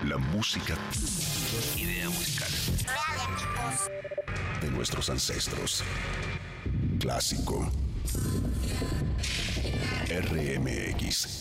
La música. Idea musical. De nuestros ancestros. Clásico. RMX.